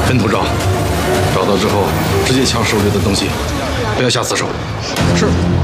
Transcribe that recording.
分头找，找到之后直接抢手里的东西，不要下死手。 是。